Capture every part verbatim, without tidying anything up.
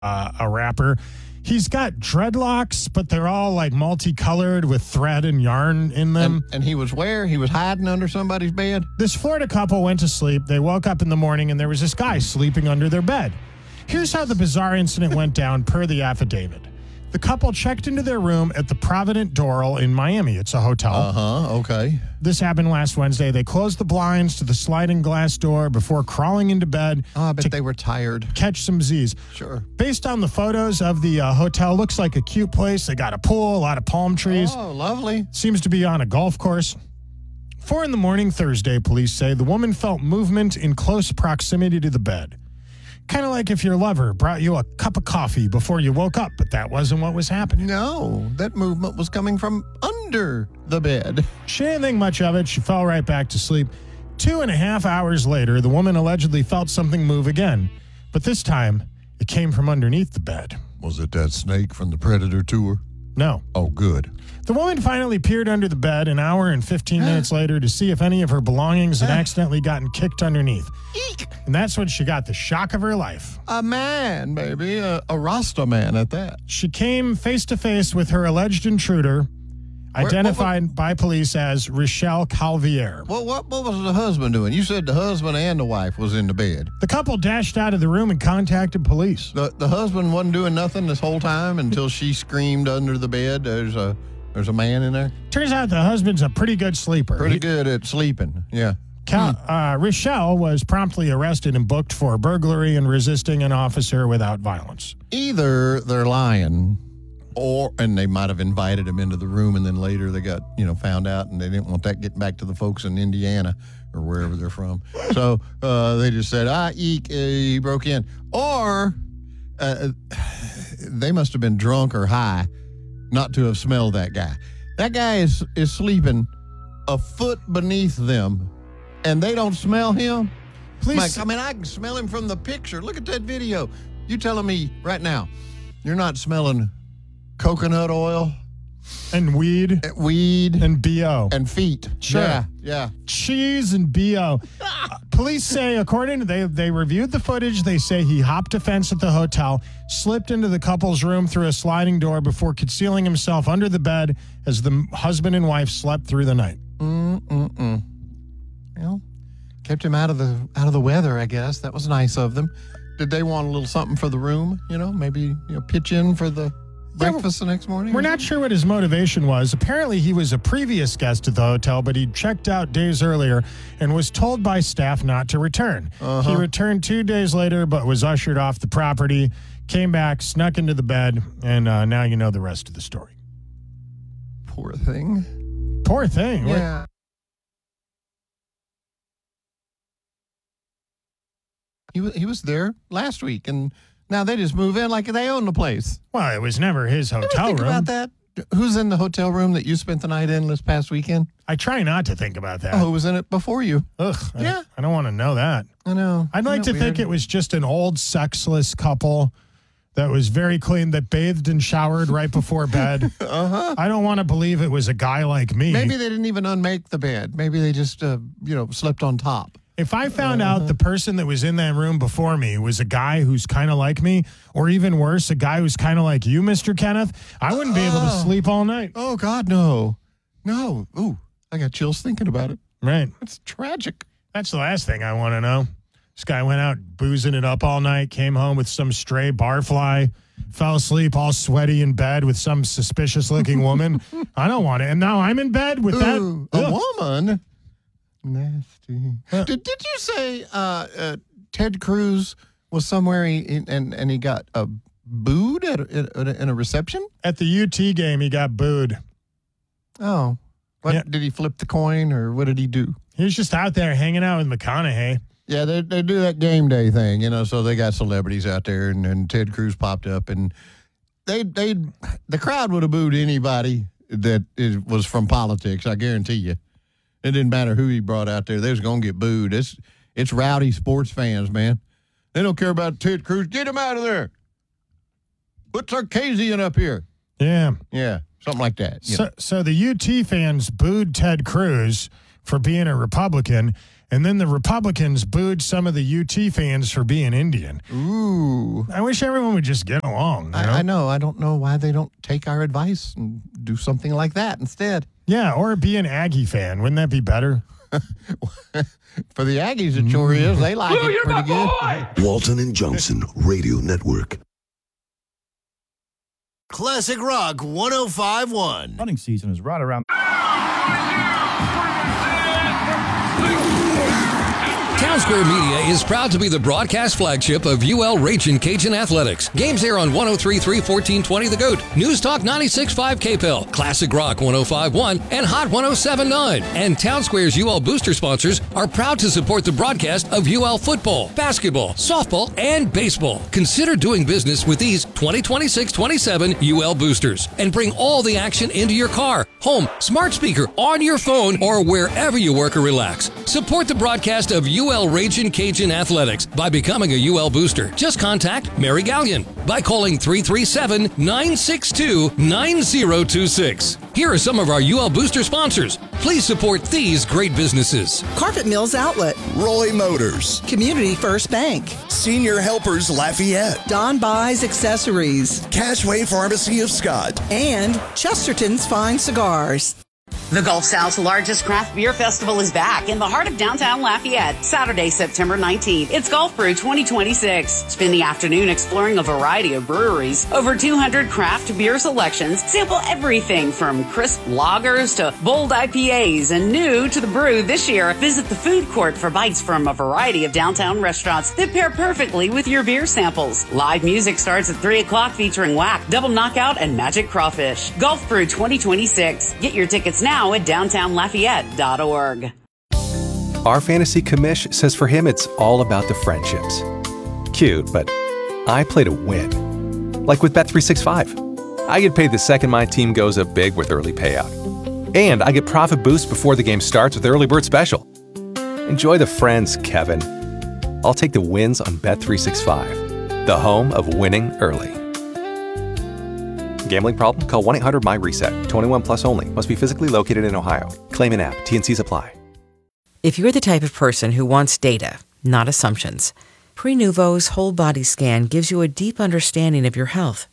uh, a rapper. He's got dreadlocks, but they're all like multicolored with thread and yarn in them. And, and he was where? He was hiding under somebody's bed? This Florida couple went to sleep. They woke up in the morning, and there was this guy sleeping under their bed. Here's how the bizarre incident went down per the affidavit. The couple checked into their room at the Provident Doral in Miami. It's a hotel. Uh-huh, okay. This happened last Wednesday. They closed the blinds to the sliding glass door before crawling into bed. Oh, I bet to they were tired. Catch some Z's. Sure. Based on the photos of the uh, hotel, looks like a cute place. They got a pool, a lot of palm trees. Oh, lovely. Seems to be on a golf course. Four in the morning Thursday, police say, the woman felt movement in close proximity to the bed. Kind of like if your lover brought you a cup of coffee before you woke up, but that wasn't what was happening. No, that movement was coming from under the bed. She didn't think much of it. She fell right back to sleep. Two and a half hours later, the woman allegedly felt something move again, but this time it came from underneath the bed. Was it that snake from the Predator tour? No. Oh, good. The woman finally peered under the bed an hour and fifteen minutes later to see if any of her belongings had accidentally gotten kicked underneath. Eek. And that's when she got the shock of her life. A man, baby. A, a Rasta man at that. She came face to face with her alleged intruder, Where, identified what, what, by police as Rochelle Calvier. What, what, what was the husband doing? You said the husband and the wife was in the bed. The couple dashed out of the room and contacted police. The, the husband wasn't doing nothing this whole time until she screamed under the bed. There's a there's a man in there. Turns out the husband's a pretty good sleeper. Pretty He, good at sleeping, yeah. Cal, uh, Rochelle was promptly arrested and booked for burglary and resisting an officer without violence. Either they're lying, or and they might have invited him into the room, and then later they got you know found out, and they didn't want that getting back to the folks in Indiana or wherever they're from. So uh, they just said, "Ah, eek, uh, he broke in," or uh, they must have been drunk or high not to have smelled that guy. That guy is is sleeping a foot beneath them, and they don't smell him. Please, Mike, I mean, I can smell him from the picture. Look at that video. You telling me right now you're not smelling coconut oil and weed weed and B O and feet? Sure. Yeah, yeah. Cheese and B O Uh, police say, according to they they reviewed the footage, they say he hopped a fence at the hotel, slipped into the couple's room through a sliding door before concealing himself under the bed as the husband and wife slept through the night. Mm-mm-mm. Well, kept him out of the out of the weather, I guess. That was nice of them. Did they want a little something for the room? You know, maybe you know, pitch in for the breakfast the next morning? We're not sure what his motivation was. Apparently, he was a previous guest at the hotel, but he checked out days earlier and was told by staff not to return. Uh-huh. He returned two days later, but was ushered off the property, came back, snuck into the bed, and uh, now you know the rest of the story. Poor thing. Poor thing. Yeah. He was, he was there last week, and now they just move in like they own the place. Well, it was never his You ever hotel think room. about that? Who's in the hotel room that you spent the night in this past weekend? I try not to think about that. Oh, who was in it before you? Ugh. I, Yeah. I don't want to know that. I know. I'd like to Isn't that think weird? it was just an old sexless couple that was very clean, that bathed and showered right before bed. Uh-huh. I don't want to believe it was a guy like me. Maybe they didn't even unmake the bed. Maybe they just, uh, you know, slept on top. If I found out the person that was in that room before me was a guy who's kind of like me, or even worse, a guy who's kind of like you, Mister Kenneth, I wouldn't be able to Oh. sleep all night. Oh, God, no. No. Ooh, I got chills thinking about it. Right. That's tragic. That's the last thing I want to know. This guy went out boozing it up all night, came home with some stray barfly, fell asleep all sweaty in bed with some suspicious-looking woman. I don't want it. And now I'm in bed with Ooh, that. a Ugh. woman? Nasty. Uh, did, did you say uh, uh, Ted Cruz was somewhere he, and, and he got uh, booed at a, at a, in a reception? At the U T game, he got booed. Oh. What, Yeah. Did he flip the coin, or what did he do? He was just out there hanging out with McConaughey. Yeah, they they do that game day thing, you know, so they got celebrities out there, and, and Ted Cruz popped up, and they they the crowd would have booed anybody that is, was from politics, I guarantee you. It didn't matter who he brought out there. They was going to get booed. It's, it's rowdy sports fans, man. They don't care about Ted Cruz. Get him out of there. Put Sarkisian up here. Yeah. Yeah, something like that. you So, know. so the U T fans booed Ted Cruz for being a Republican, And then the Republicans booed some of the U T fans for being Indian. Ooh. I wish everyone would just get along. You know? I, I know. I don't know why they don't take our advice and do something like that instead. Yeah, or be an Aggie fan. Wouldn't that be better? For the Aggies, it sure is. They like Lou, it you're pretty my good. boy! Walton and Johnson Radio Network. Classic Rock one oh five point one. Hunting season is right around. Town Square Media is proud to be the broadcast flagship of U L Ragin' Cajun Athletics. Games air on one oh three point three, fourteen twenty The Goat, News Talk ninety-six point five K P L, Classic Rock one oh five point one, and Hot one oh seven point nine. And Town Square's U L Booster sponsors are proud to support the broadcast of U L football, basketball, softball, and baseball. Consider doing business with these twenty twenty-six twenty-seven U L Boosters and bring all the action into your car, home, smart speaker, on your phone, or wherever you work or relax. Support the broadcast of U L Ragin' Cajun Athletics by becoming a U L Booster. Just contact Mary Gallion by calling three three seven, nine six two, nine zero two six. Here are some of our U L Booster sponsors. Please support these great businesses. Carpet Mills Outlet, Roy Motors, Community First Bank, Senior Helpers Lafayette, Don Buys Accessories, Cashway Pharmacy of Scott, and Chesterton's Fine Cigars. The Gulf South's largest craft beer festival is back in the heart of downtown Lafayette, Saturday, September nineteenth. It's Gulf Brew twenty twenty-six. Spend the afternoon exploring a variety of breweries, over two hundred craft beer selections, sample everything from crisp lagers to bold I P As, and new to the brew this year, visit the food court for bites from a variety of downtown restaurants that pair perfectly with your beer samples. Live music starts at three o'clock featuring Whack, Double Knockout, and Magic Crawfish. Gulf Brew twenty twenty-six. Get your tickets now at downtown lafayette dot org. Our fantasy commish says for him it's all about the friendships. Cute, but I play to win. Like with Bet three sixty-five. I get paid the second my team goes up big with early payout. And I get profit boost before the game starts with Early Bird Special. Enjoy the friends, Kevin. I'll take the wins on Bet three sixty-five, the home of winning early. Gambling problem? Call one eight hundred my reset. twenty-one plus only. Must be physically located in Ohio. Claim in app. T N Cs apply. If you're the type of person who wants data, not assumptions, Prenuvo's whole body scan gives you a deep understanding of your health.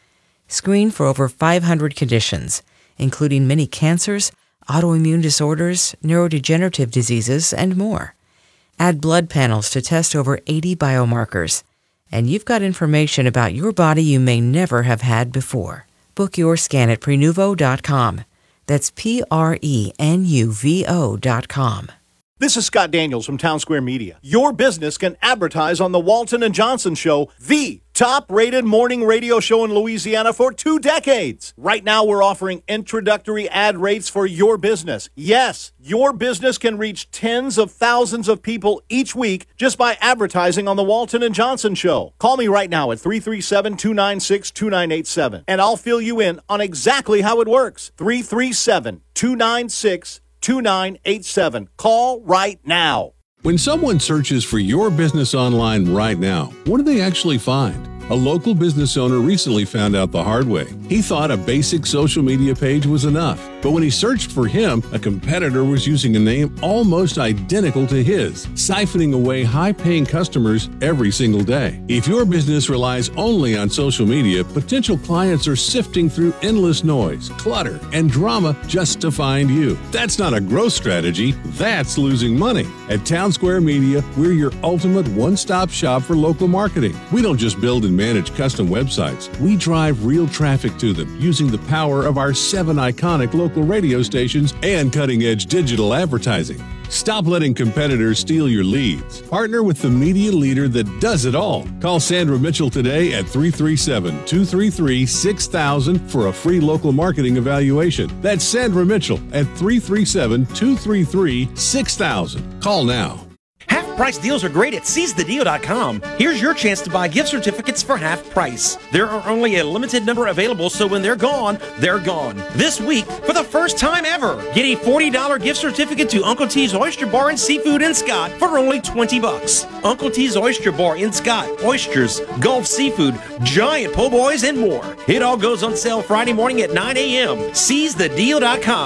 Screen for over five hundred conditions, including many cancers, autoimmune disorders, neurodegenerative diseases, and more. Add blood panels to test over eighty biomarkers, and you've got information about your body you may never have had before. Book your scan at Prenuvo dot com. That's P R E N U V O dot com. This is Scott Daniels from Town Square Media. Your business can advertise on the Walton and Johnson Show, the top-rated morning radio show in Louisiana for two decades. Right now, we're offering introductory ad rates for your business. Yes, your business can reach tens of thousands of people each week just by advertising on the Walton and Johnson Show. Call me right now at three three seven, two nine six, two nine eight seven, and I'll fill you in on exactly how it works. three three seven, two nine six, two nine eight seven. Call right now. When someone searches for your business online right now, what do they actually find? A local business owner recently found out the hard way. He thought a basic social media page was enough, but when he searched for him, a competitor was using a name almost identical to his, siphoning away high-paying customers every single day. If your business relies only on social media, potential clients are sifting through endless noise, clutter, and drama just to find you. That's not a growth strategy, that's losing money. At Town Square Media, we're your ultimate one-stop shop for local marketing. We don't just build and manage custom websites. We drive real traffic to them using the power of our seven iconic local radio stations and cutting-edge digital advertising. Stop letting competitors steal your leads. Partner with the media leader that does it all. Call Sandra Mitchell today at three three seven, two three three, six thousand for a free local marketing evaluation. That's Sandra Mitchell at three three seven, two three three, six thousand. Call now. Half price deals are great at seize the deal dot com. Here's your chance to buy gift certificates for half price. There are only a limited number available, so when they're gone, they're gone. This week, for the first time ever, get a forty dollars gift certificate to Uncle T's Oyster Bar and Seafood in Scott for only twenty bucks. Uncle T's Oyster Bar in Scott. Oysters, Gulf seafood, giant po' boys, and more. It all goes on sale Friday morning at nine a.m. seize the deal dot com. Half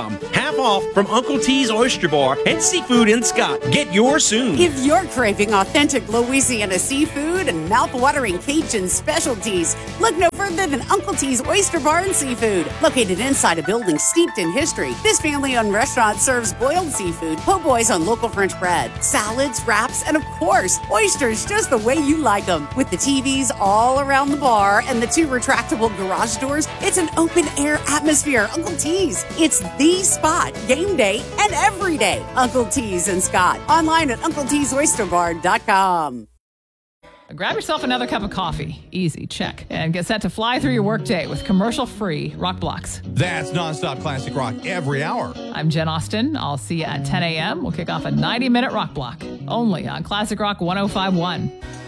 half off from Uncle T's Oyster Bar and Seafood in Scott. Get yours soon. If you're craving authentic Louisiana seafood and mouth-watering Cajun specialties, look no further than Uncle T's Oyster Bar and Seafood. Located inside a building steeped in history, this family-owned restaurant serves boiled seafood, po' boys on local French bread, salads, wraps, and of course, oysters just the way you like them. With the T Vs all around the bar and the two retractable garage doors, it's an open-air atmosphere. Uncle T's. It's the spot, game day and every day. Uncle T's in Scott. Online at uncle tees oyster bar dot com. Grab yourself another cup of coffee. Easy, check. And get set to fly through your workday with commercial-free Rock Blocks. That's nonstop classic rock every hour. I'm Jen Austen. I'll see you at ten a.m. We'll kick off a ninety-minute Rock Block, only on Classic Rock one oh five point one.